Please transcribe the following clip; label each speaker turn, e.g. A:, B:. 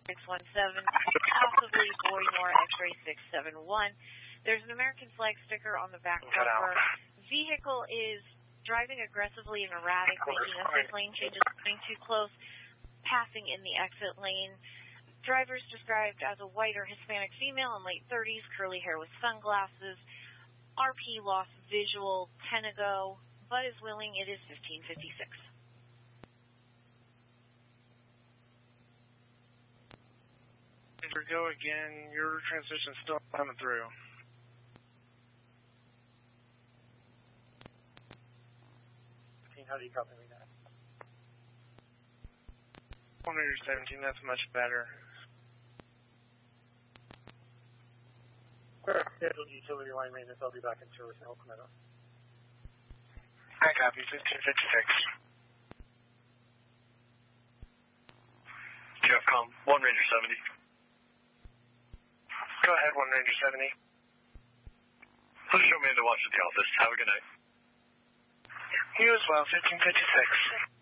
A: 617, possibly Boynor X-ray 671. There's an American flag sticker on the back bumper. Vehicle is driving aggressively and erratic, making unsafe lane changes, coming too close, passing in the exit lane. Driver's described as a white or Hispanic female in late 30s, curly hair with sunglasses. RP lost visual 10 ago, but is willing. It is 1556.
B: Here we go again. Your transmission's still coming through.
C: How do you copy me now?
B: 117, that's much better.
C: Scheduled utility line maintenance. I'll be back in service in Oak Meadow.
B: I copy, 1556.
D: JFCOM, 1 Ranger 70.
B: Go ahead, 1 Ranger 70.
D: Please show me in the watch at the office. Have a good night.
B: You as well, 1556.